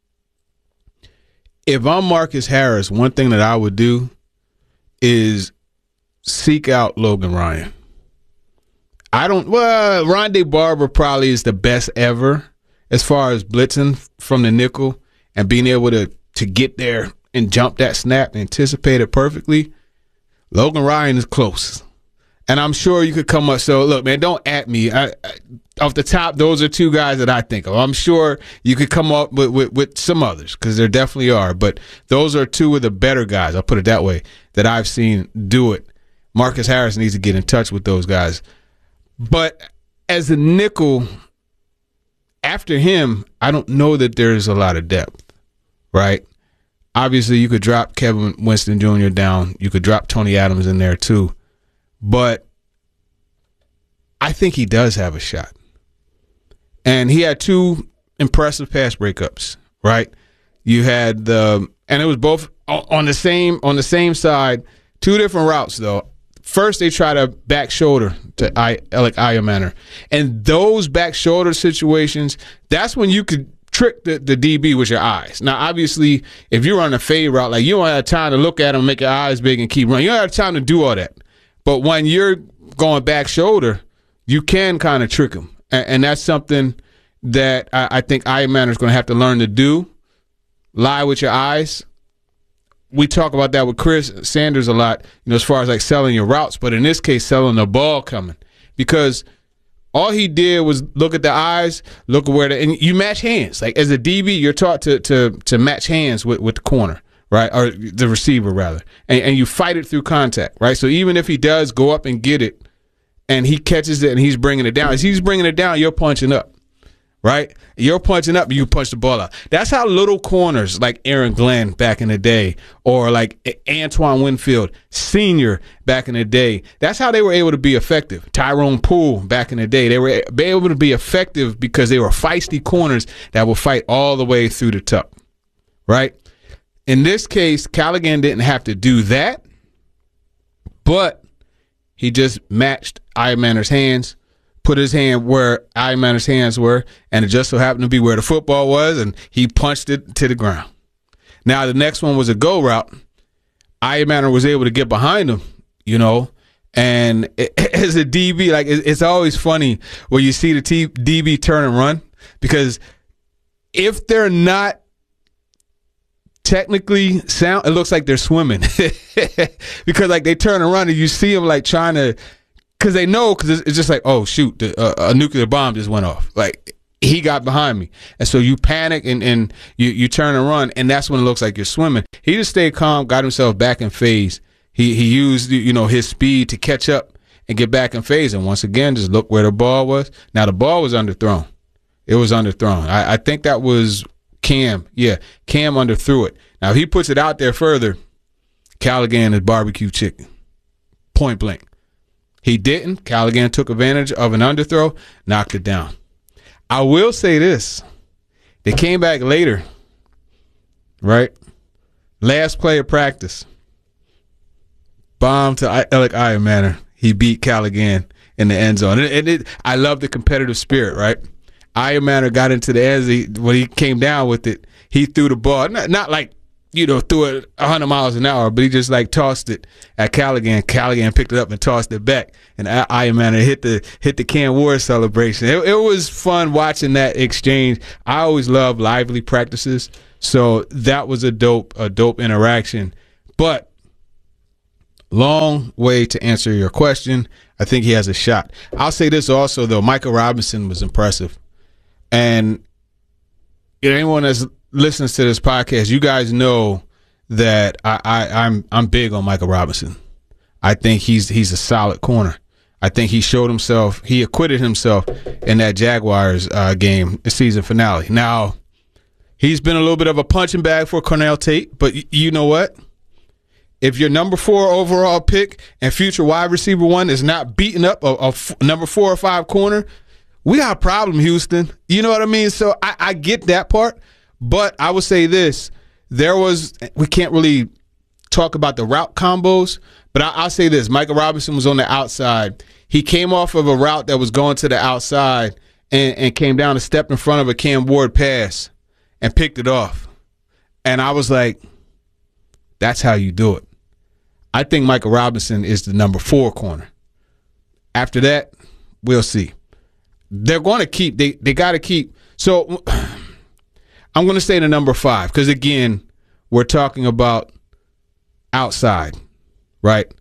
if I'm Marcus Harris, one thing that I would do is seek out Logan Ryan. Rondé Barber probably is the best ever as far as blitzing from the nickel and being able to get there and jump that snap and anticipate it perfectly. Logan Ryan is close. And I'm sure you could come up. So, look, man, don't at me. Off the top, those are two guys that I think of. I'm sure you could come up with some others because there definitely are. But those are two of the better guys, I'll put it that way, that I've seen do it. Marcus Harris needs to get in touch with those guys. But as a nickel, after him, I don't know that there's a lot of depth, right? Obviously, you could drop Kevin Winston Jr. down. You could drop Tony Adams in there too. But I think he does have a shot. And he had two impressive pass breakups, right? You had and it was both on the same side, two different routes though. First, they try to back shoulder to Alec Ayamaner. And those back shoulder situations, that's when you could trick the DB with your eyes. Now, obviously, if you're on a fade route, like you don't have time to look at him, make your eyes big and keep running. You don't have time to do all that. But when you're going back shoulder, you can kind of trick him. And that's something that I think Ayamaner is going to have to learn to do. Lie with your eyes. We talk about that with Chris Sanders a lot, as far as like selling your routes, but in this case, selling the ball coming. Because all he did was look at the eyes, look at and you match hands. Like as a DB, you're taught to match hands with the corner, right? Or the receiver, rather. And you fight it through contact, right? So even if he does go up and get it, and he catches it and he's bringing it down, as he's bringing it down, you're punching up. Right? You're punching up, you punch the ball out. That's how little corners like Aaron Glenn back in the day, or like Antoine Winfield Sr. back in the day, that's how they were able to be effective. Tyrone Poole back in the day, they were able to be effective because they were feisty corners that will fight all the way through the tuck. Right? In this case, Callaghan didn't have to do that, but he just matched Ayamaner's hands, put his hand where Ayamaner's hands were, and it just so happened to be where the football was, and he punched it to the ground. Now, the next one was a go route. Ayamaner was able to get behind him, and as a DB, like it's always funny when you see the DB turn and run, because if they're not technically sound, it looks like they're swimming because like they turn and run and you see them like trying to, because they know, because it's just like, oh shoot, a nuclear bomb just went off, like he got behind me, and so you panic and you turn and run, and that's when it looks like you're swimming. He just stayed calm, got himself back in phase. He used his speed to catch up and get back in phase, and once again just look where the ball was. Now the ball was underthrown. It was underthrown. I think that was Cam. Yeah, Cam underthrew it. Now if he puts it out there further, Callaghan is barbecue chicken, point blank. He didn't. Callaghan took advantage of an underthrow, knocked it down. I will say this. They came back later, right? Last play of practice. Bomb to Alec Ironmaner. He beat Callaghan in the end zone. I love the competitive spirit, right? Ironmaner got into the end. When he came down with it, he threw the ball. Not like, threw it 100 miles an hour, but he just like tossed it at Callaghan. Callaghan picked it up and tossed it back, and Ironmaner hit the Cam Ward celebration. It was fun watching that exchange. I always love lively practices, so that was a dope interaction. But long way to answer your question. I think he has a shot. I'll say this also, though. Michael Robinson was impressive, and anyone that's listens to this podcast, you guys know that I'm big on Michael Robinson. I think he's a solid corner. I think he showed himself. He acquitted himself in that Jaguars game, the season finale. Now, he's been a little bit of a punching bag for Cornell Tate, but you know what? If your number 4 overall pick and future wide receiver 1 is not beating up a number 4 or 5 corner, we got a problem, Houston. You know what I mean? So I get that part. But I would say this, we can't really talk about the route combos, but I'll say this, Michael Robinson was on the outside. He came off of a route that was going to the outside and came down and stepped in front of a Cam Ward pass and picked it off. And I was like, that's how you do it. I think Michael Robinson is the number 4 corner. After that, we'll see. They're going to keep, they got to keep, so I'm going to say the number 5 because, again, we're talking about outside, right?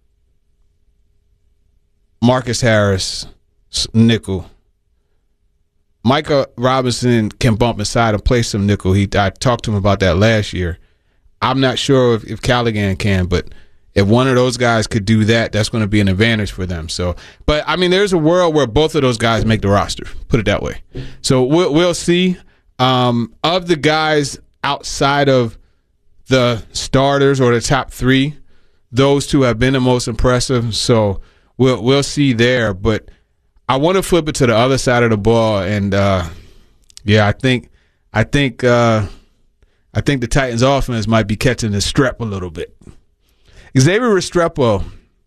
Marcus Harris, nickel. Micah Robinson can bump inside and play some nickel. I talked to him about that last year. I'm not sure if Callaghan can, but if one of those guys could do that, that's going to be an advantage for them. So, but, I mean, there's a world where both of those guys make the roster, put it that way. So we'll see. Of the guys outside of the starters or the top 3, those 2 have been the most impressive. So we'll see there. But I want to flip it to the other side of the ball, and I think the Titans' offense might be catching the strep a little bit. Xavier Restrepo,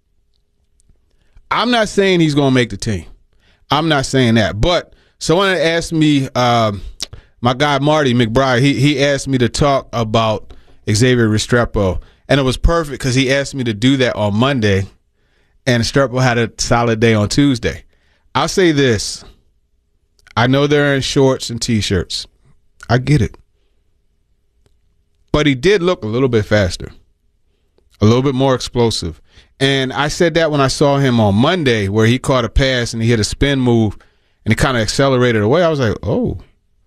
I'm not saying he's going to make the team. I'm not saying that. But someone asked me. My guy Marty McBride, he asked me to talk about Xavier Restrepo, and it was perfect because he asked me to do that on Monday, and Restrepo had a solid day on Tuesday. I'll say this. I know they're in shorts and T-shirts. I get it. But he did look a little bit faster, a little bit more explosive. And I said that when I saw him on Monday where he caught a pass and he hit a spin move and he kind of accelerated away. I was like, oh.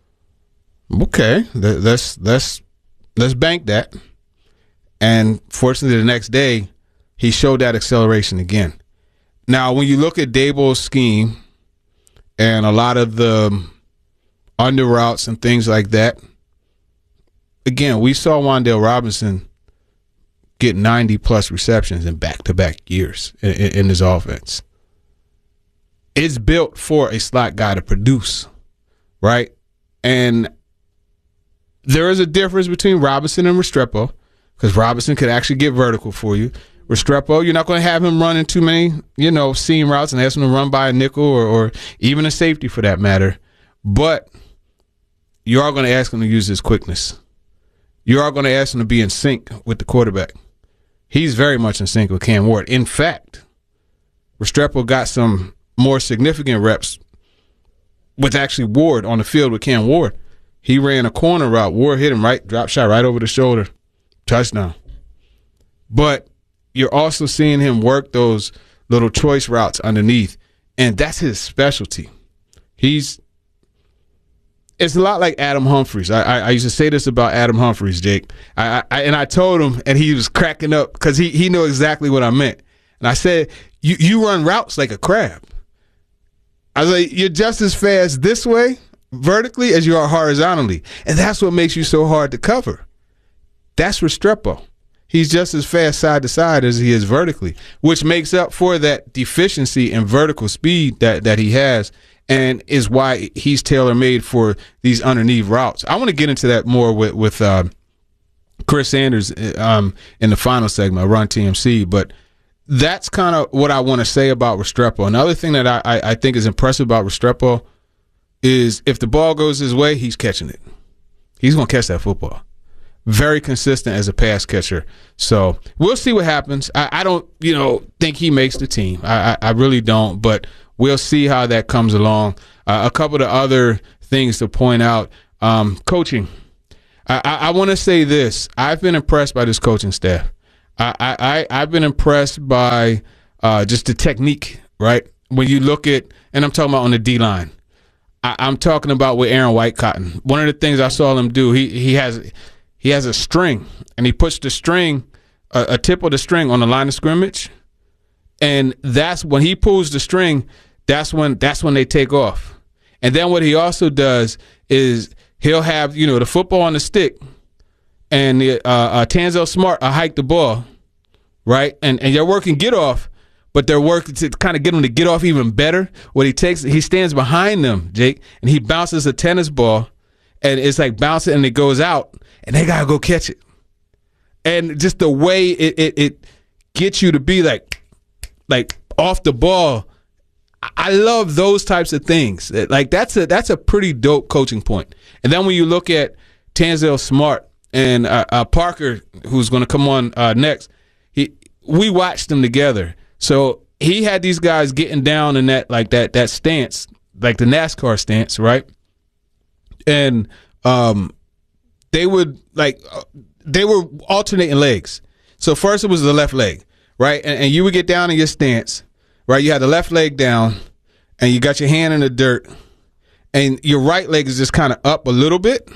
Okay, let's bank that. And fortunately, the next day, he showed that acceleration again. Now, when you look at Daboll's scheme and a lot of the under routes and things like that, again, we saw Wan'Dale Robinson get 90-plus receptions in back-to-back years in his offense. It's built for a slot guy to produce, right? And there is a difference between Robinson and Restrepo because Robinson could actually get vertical for you. Restrepo, you're not going to have him running too many, seam routes and ask him to run by a nickel or even a safety for that matter. But you are going to ask him to use his quickness. You are going to ask him to be in sync with the quarterback. He's very much in sync with Cam Ward. In fact, Restrepo got some more significant reps with actually Ward on the field with Cam Ward. He ran a corner route. Ward hit him right, drop shot right over the shoulder. Touchdown. But you're also seeing him work those little choice routes underneath, and that's his specialty. It's a lot like Adam Humphries. I used to say this about Adam Humphries, Jake. I told him, and he was cracking up because he knew exactly what I meant. And I said, you run routes like a crab. I was like, you're just as fast this way, vertically, as you are horizontally. And that's what makes you so hard to cover. That's Restrepo. he's just as fast side to side as he is vertically, which makes up for that deficiency in vertical speed that he has, and is why he's tailor-made for these underneath routes. I want to get into that more with Chris Sanders in the final segment, Run TMC, but that's kind of what I want to say about Restrepo. Another thing that I think is impressive about Restrepo is if the ball goes his way, he's catching it. He's going to catch that football. Very consistent as a pass catcher. So we'll see what happens. I don't, think he makes the team. I really don't, but we'll see how that comes along. A couple of other things to point out. Coaching. I want to say this. I've been impressed by this coaching staff. I've been impressed by just the technique, right? When you look at, and I'm talking about on the D-line. I'm talking about with Aaron Whitecotton. One of the things I saw him do, he has a string, and he puts the string, a tip of the string on the line of scrimmage, and that's when he pulls the string. That's when they take off. And then what he also does is he'll have the football on the stick, and Tanzel Smart hike the ball, right? And they're working get off, but they're working to kind of get him to get off even better. What he stands behind them, Jake, and he bounces a tennis ball, and it's like bouncing, and it goes out, and they gotta go catch it. And just the way it gets you to be like off the ball, I love those types of things. Like that's a pretty dope coaching point. And then when you look at Tanzel Smart and Parker, who's going to come on next, we watched them together. So he had these guys getting down in that stance, like the NASCAR stance, right? And they were alternating legs. So first it was the left leg, right? And you would get down in your stance, right? You had the left leg down, and you got your hand in the dirt, and your right leg is just kind of up a little bit,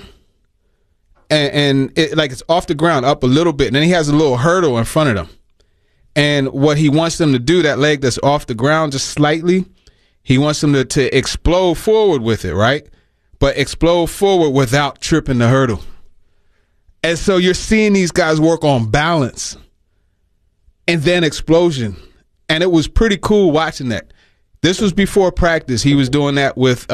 and it's off the ground up a little bit, and then he has a little hurdle in front of them. And what he wants them to do, that leg that's off the ground just slightly, he wants them to explode forward with it, right? But explode forward without tripping the hurdle. And so you're seeing these guys work on balance and then explosion. And it was pretty cool watching that. This was before practice. He was doing that with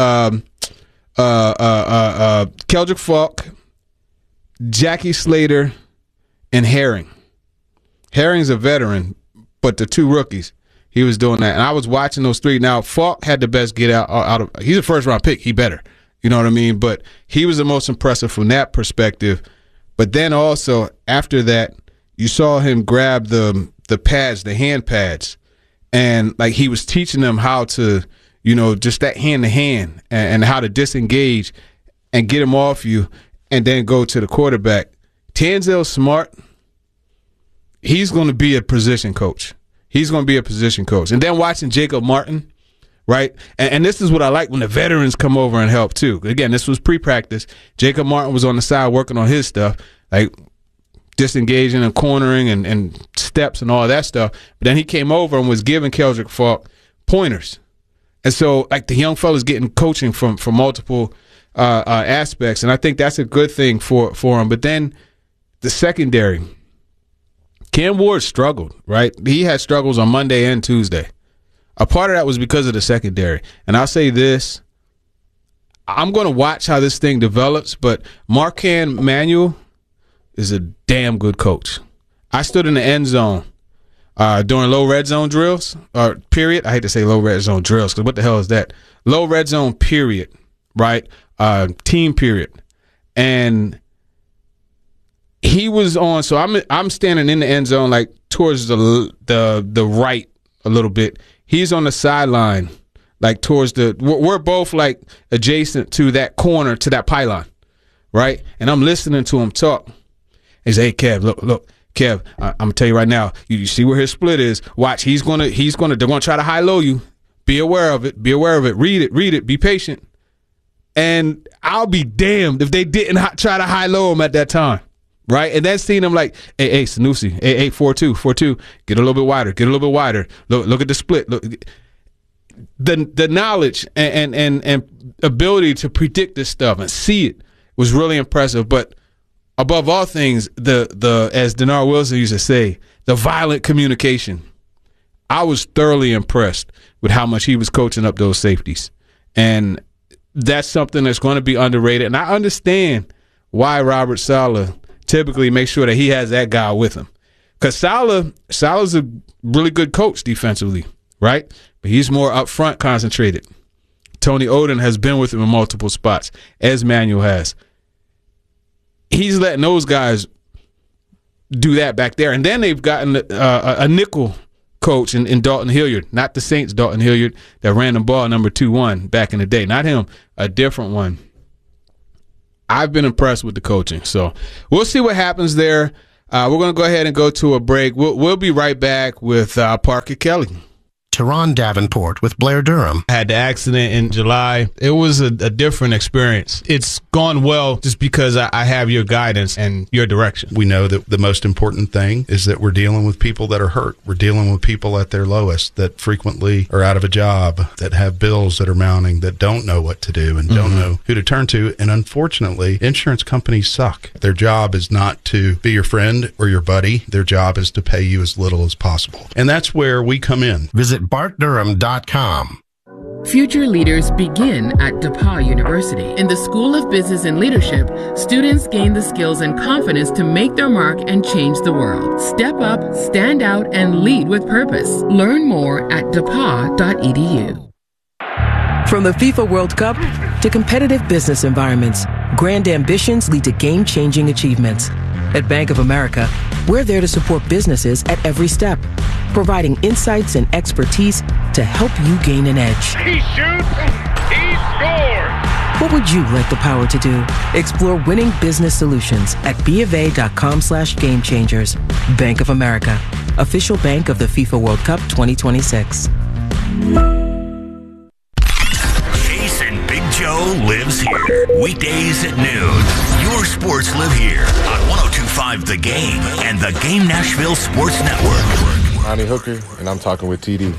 Keldrick Falk, Jackie Slater, and Herring. Herring's a veteran, but the two rookies, he was doing that. And I was watching those three. Now, Falk had the best get out of – he's a first-round pick. He better. You know what I mean? But he was the most impressive from that perspective. But then also, after that, you saw him grab the pads, the hand pads, and like he was teaching them how to, just that hand-to-hand and how to disengage and get him off you and then go to the quarterback. Tanzel Smart – he's going to be a position coach. He's going to be a position coach. And then watching Jacob Martin, right? And this is what I like when the veterans come over and help too. Again, this was pre-practice. Jacob Martin was on the side working on his stuff, like disengaging and cornering and steps and all that stuff. But then he came over and was giving Keldrick Falk pointers. And so, like, the young fella's getting coaching from multiple aspects. And I think that's a good thing for him. But then the secondary – Cam Ward struggled, right? He had struggles on Monday and Tuesday. A part of that was because of the secondary. And I'll say this, I'm going to watch how this thing develops, but Marquand Manuel is a damn good coach. I stood in the end zone during low red zone drills, period. I hate to say low red zone drills, because what the hell is that? Low red zone period, right? Team period. And he was on, so I'm standing in the end zone, like towards the right a little bit. He's on the sideline, like towards we're both like adjacent to that corner, to that pylon, right? And I'm listening to him talk. He says, "Hey, Kev, look, Kev, I'm gonna tell you right now. You see where his split is? Watch, they're gonna try to high-low you. Be aware of it. Read it. Be patient. And I'll be damned if they didn't try to high-low him at that time." Right? And then seeing him like, hey, Sanusi, hey, 4-2, get a little bit wider. Look at the split. Look, the knowledge and ability to predict this stuff and see it was really impressive. But above all things, the as Denard Wilson used to say, the violent communication. I was thoroughly impressed with how much he was coaching up those safeties. And that's something that's going to be underrated. And I understand why Robert Saleh typically makes sure that he has that guy with him. Because Saleh's a really good coach defensively, right? But he's more up front concentrated. Tony Oden has been with him in multiple spots, as Manuel has. He's letting those guys do that back there. And then they've gotten a nickel coach in Dalton Hilliard, not the Saints Dalton Hilliard that ran the ball number 2-1 back in the day. Not him, a different one. I've been impressed with the coaching. So we'll see what happens there. We're going to go ahead and go to a break. We'll be right back with Parker Kelly. Teron Davenport with Blair Durham. I had the accident in July. It was a different experience. It's gone well just because I have your guidance and your direction. We know that the most important thing is that we're dealing with people that are hurt. We're dealing with people at their lowest that frequently are out of a job, that have bills that are mounting, that don't know what to do and don't know who to turn to. And unfortunately, insurance companies suck. Their job is not to be your friend or your buddy. Their job is to pay you as little as possible. And that's where we come in. Visit BartDurham.com. Future leaders begin at DePauw University. In the School of Business and Leadership, students gain the skills and confidence to make their mark and change the world. Step up, stand out, and lead with purpose. Learn more at depaw.edu. From the FIFA World Cup to competitive business environments, grand ambitions lead to game-changing achievements. At Bank of America, we're there to support businesses at every step, providing insights and expertise to help you gain an edge. He shoots, he scores! What would you like the power to do? Explore winning business solutions at BofA.com/gamechangers. Bank of America, official bank of the FIFA World Cup 2026. Jason Big Joe lives here. Weekdays at noon. Your sports live here on 102.5 The Game and the Game Nashville Sports Network. Monty Hooker, and I'm talking with TD.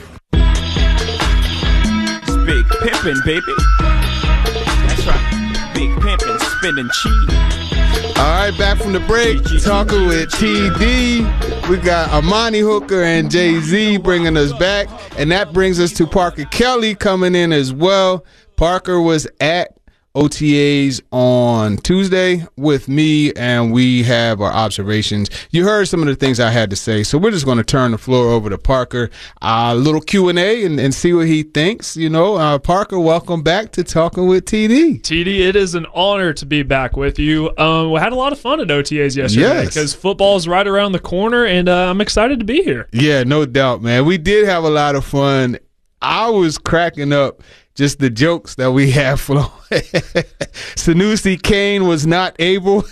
It's Big Pimpin', baby. That's right. Big Pimpin', spinning cheese. All right, back from the break, talking with TD. We got Amani Hooker and Jay-Z bringing us back, and that brings us to Parker Kelly coming in as well. Parker was at OTAs on Tuesday with me, and we have our observations. You heard some of the things I had to say, so we're just going to turn the floor over to Parker. A little Q&A and see what he thinks. You know, Parker, welcome back to Talking with TD. TD, it is an honor to be back with you. We had a lot of fun at OTAs yesterday because football is right around the corner, and I'm excited to be here. Yeah, no doubt, man. We did have a lot of fun. I was cracking up. Just the jokes that we have flowing. Sanusi Kane was not able.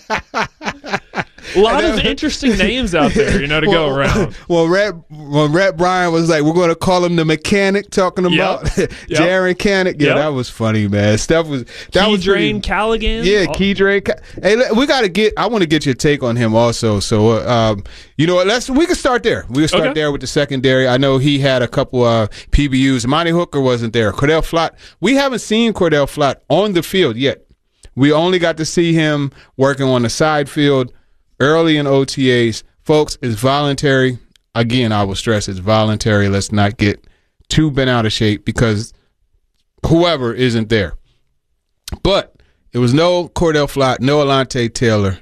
A lot of interesting names out there, to go around. Well, Rhett Bryan was like, we're going to call him the mechanic, talking about Jaron Canick. Yeah, that was funny, man. Keydrain Callaghan. Yeah, Keydrain. Hey, I want to get your take on him also. So, we can start there. We can start there with the secondary. I know he had a couple of PBUs. Monty Hooker wasn't there. Cordell Flott. We haven't seen Cordell Flott on the field yet. We only got to see him working on the side field early in OTAs. Folks, it's voluntary. Again, I will stress it's voluntary. Let's not get too bent out of shape because whoever isn't there. But it was no Cordell Flott, no Alontae Taylor.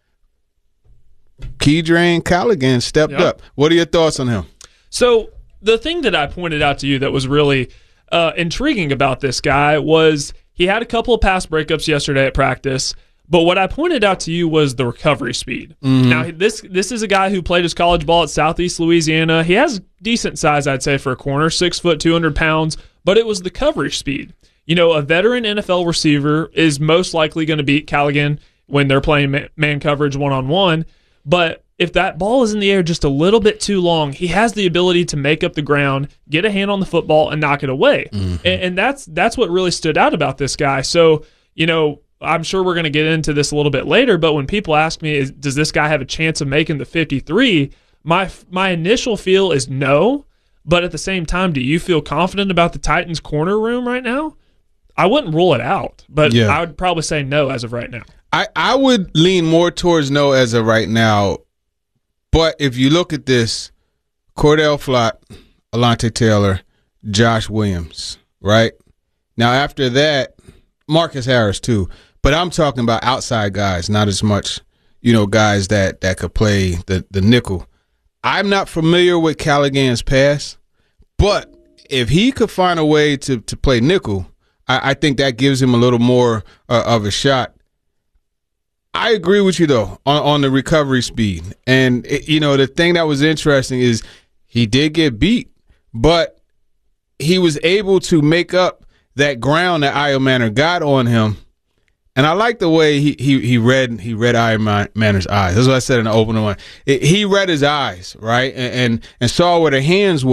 Keydrain Callaghan stepped up. What are your thoughts on him? So the thing that I pointed out to you that was really intriguing about this guy was he had a couple of pass breakups yesterday at practice. But what I pointed out to you was the recovery speed. Mm-hmm. Now, this is a guy who played his college ball at Southeast Louisiana. He has decent size, I'd say, for a corner, 6 foot, 200 pounds, but it was the coverage speed. A veteran NFL receiver is most likely going to beat Callaghan when they're playing man coverage one-on-one, but if that ball is in the air just a little bit too long, he has the ability to make up the ground, get a hand on the football, and knock it away. Mm-hmm. And that's what really stood out about this guy. So, I'm sure we're going to get into this a little bit later, but when people ask me, does this guy have a chance of making the 53, my initial feel is no, but at the same time, do you feel confident about the Titans' corner room right now? I wouldn't rule it out, but Yeah. I would probably say no as of right now. I would lean more towards no as of right now. But if you look at this, Cordell Flott, Alontae Taylor, Josh Williams, right? Now after that, Marcus Harris too. But I'm talking about outside guys, not as much, guys that could play the nickel. I'm not familiar with Callaghan's pass, but if he could find a way to play nickel, I think that gives him a little more of a shot. I agree with you, though, on the recovery speed. And, the thing that was interesting is he did get beat, but he was able to make up that ground that Io Manor got on him. And I like the way he read Io Manor's eyes. That's what I said in the opening one. He read his eyes, right, and saw where the hands were.